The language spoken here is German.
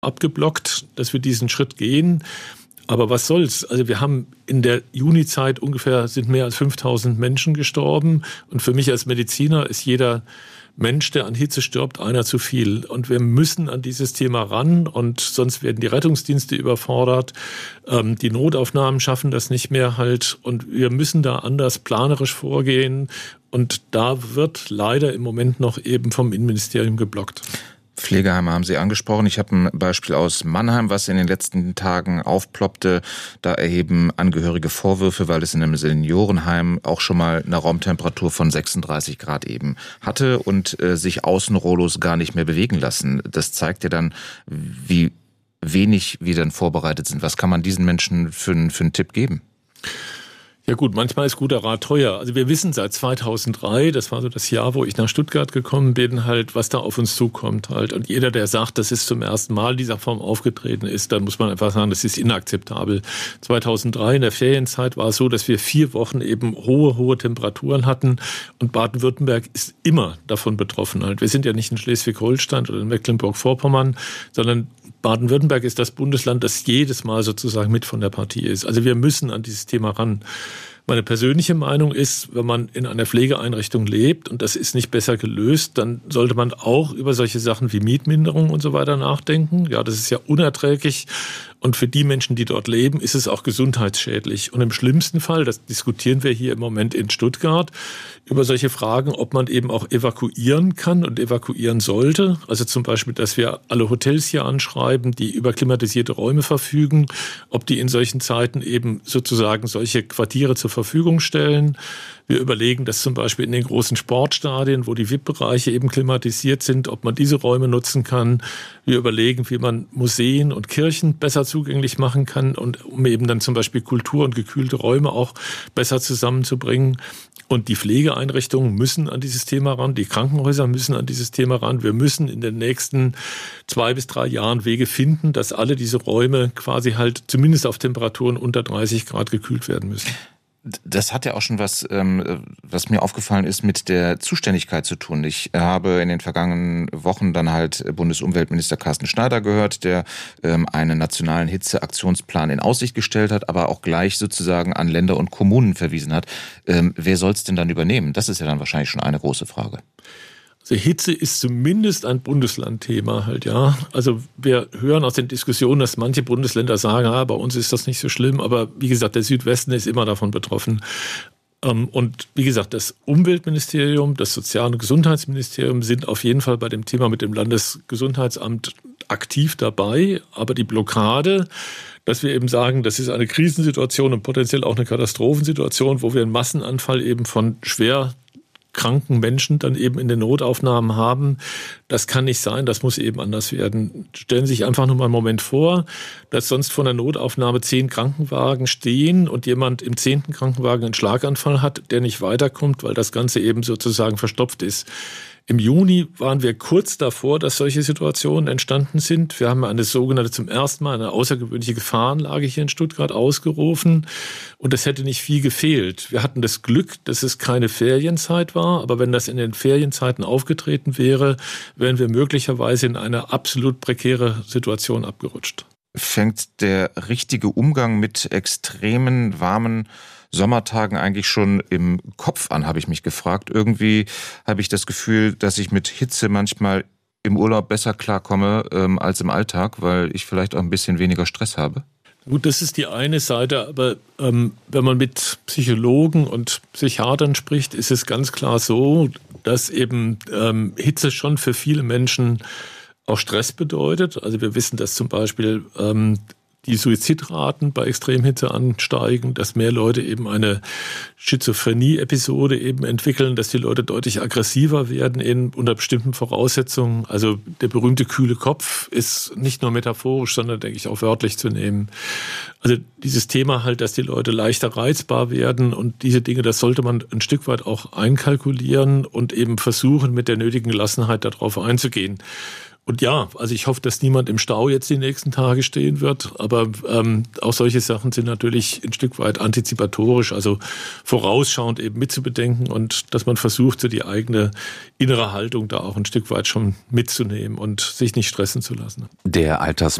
abgeblockt, dass wir diesen Schritt gehen. Aber was soll's? Also wir haben in der Junizeit sind mehr als 5.000 Menschen gestorben. Und für mich als Mediziner ist jeder Mensch, der an Hitze stirbt, einer zu viel. Und wir müssen an dieses Thema ran, und sonst werden die Rettungsdienste überfordert. Die Notaufnahmen schaffen das nicht mehr halt. Und wir müssen da anders planerisch vorgehen. Und da wird leider im Moment noch eben vom Innenministerium geblockt. Pflegeheime haben Sie angesprochen. Ich habe ein Beispiel aus Mannheim, was in den letzten Tagen aufploppte. Da erheben Angehörige Vorwürfe, weil es in einem Seniorenheim auch schon mal eine Raumtemperatur von 36 Grad eben hatte und sich Außenrollos gar nicht mehr bewegen lassen. Das zeigt ja dann, wie wenig wir dann vorbereitet sind. Was kann man diesen Menschen für einen Tipp geben? Ja gut, manchmal ist guter Rat teuer. Also wir wissen seit 2003, das war so das Jahr, wo ich nach Stuttgart gekommen bin, halt, was da auf uns zukommt halt. Und jeder, der sagt, das ist zum ersten Mal in dieser Form aufgetreten ist, dann muss man einfach sagen, das ist inakzeptabel. 2003 in der Ferienzeit war es so, dass wir 4 Wochen eben hohe Temperaturen hatten, und Baden-Württemberg ist immer davon betroffen halt. Wir sind ja nicht in Schleswig-Holstein oder in Mecklenburg-Vorpommern, sondern Baden-Württemberg ist das Bundesland, das jedes Mal sozusagen mit von der Partie ist. Also wir müssen an dieses Thema ran. Meine persönliche Meinung ist, wenn man in einer Pflegeeinrichtung lebt und das ist nicht besser gelöst, dann sollte man auch über solche Sachen wie Mietminderung und so weiter nachdenken. Ja, das ist ja unerträglich. Und für die Menschen, die dort leben, ist es auch gesundheitsschädlich. Und im schlimmsten Fall, das diskutieren wir hier im Moment in Stuttgart, über solche Fragen, ob man eben auch evakuieren kann und evakuieren sollte. Also zum Beispiel, dass wir alle Hotels hier anschreiben, die über klimatisierte Räume verfügen, ob die in solchen Zeiten eben sozusagen solche Quartiere zur Verfügung stellen. Wir überlegen, dass zum Beispiel in den großen Sportstadien, wo die VIP-Bereiche eben klimatisiert sind, ob man diese Räume nutzen kann. Wir überlegen, wie man Museen und Kirchen besser zugänglich machen kann, und um eben dann zum Beispiel Kultur und gekühlte Räume auch besser zusammenzubringen. Und die Pflegeeinrichtungen müssen an dieses Thema ran, die Krankenhäuser müssen an dieses Thema ran. Wir müssen in den nächsten 2 bis 3 Jahren Wege finden, dass alle diese Räume quasi halt zumindest auf Temperaturen unter 30 Grad gekühlt werden müssen. Das hat ja auch schon was mir aufgefallen ist, mit der Zuständigkeit zu tun. Ich habe in den vergangenen Wochen dann halt Bundesumweltminister Carsten Schneider gehört, der einen nationalen Hitzeaktionsplan in Aussicht gestellt hat, aber auch gleich sozusagen an Länder und Kommunen verwiesen hat. Wer soll es denn dann übernehmen? Das ist ja dann wahrscheinlich schon eine große Frage. Also Hitze ist zumindest ein Bundeslandthema halt, ja. Also wir hören aus den Diskussionen, dass manche Bundesländer sagen, bei uns ist das nicht so schlimm, aber wie gesagt, der Südwesten ist immer davon betroffen. Und wie gesagt, das Umweltministerium, das Sozial- und Gesundheitsministerium sind auf jeden Fall bei dem Thema mit dem Landesgesundheitsamt aktiv dabei, aber die Blockade, dass wir eben sagen, das ist eine Krisensituation und potenziell auch eine Katastrophensituation, wo wir einen Massenanfall eben von schwer kranken Menschen dann eben in den Notaufnahmen haben. Das kann nicht sein, das muss eben anders werden. Stellen Sie sich einfach nur mal einen Moment vor, dass sonst von der Notaufnahme 10 Krankenwagen stehen und jemand im 10. Krankenwagen einen Schlaganfall hat, der nicht weiterkommt, weil das Ganze eben sozusagen verstopft ist. Im Juni waren wir kurz davor, dass solche Situationen entstanden sind. Wir haben zum ersten Mal eine außergewöhnliche Gefahrenlage hier in Stuttgart ausgerufen. Und es hätte nicht viel gefehlt. Wir hatten das Glück, dass es keine Ferienzeit war. Aber wenn das in den Ferienzeiten aufgetreten wäre, wären wir möglicherweise in eine absolut prekäre Situation abgerutscht. Fängt der richtige Umgang mit extremen, warmen Sommertagen eigentlich schon im Kopf an, habe ich mich gefragt. Irgendwie habe ich das Gefühl, dass ich mit Hitze manchmal im Urlaub besser klarkomme als im Alltag, weil ich vielleicht auch ein bisschen weniger Stress habe. Gut, das ist die eine Seite, aber wenn man mit Psychologen und Psychiatern spricht, ist es ganz klar so, dass eben Hitze schon für viele Menschen auch Stress bedeutet. Also wir wissen, dass zum Beispiel die Suizidraten bei Extremhitze ansteigen, dass mehr Leute eben eine Schizophrenie-Episode eben entwickeln, dass die Leute deutlich aggressiver werden unter bestimmten Voraussetzungen. Also der berühmte kühle Kopf ist nicht nur metaphorisch, sondern denke ich auch wörtlich zu nehmen. Also dieses Thema halt, dass die Leute leichter reizbar werden und diese Dinge, das sollte man ein Stück weit auch einkalkulieren und eben versuchen, mit der nötigen Gelassenheit darauf einzugehen. Und ja, also ich hoffe, dass niemand im Stau jetzt die nächsten Tage stehen wird. Aber auch solche Sachen sind natürlich ein Stück weit antizipatorisch, also vorausschauend eben mitzubedenken und dass man versucht, so die eigene innere Haltung da auch ein Stück weit schon mitzunehmen und sich nicht stressen zu lassen. Der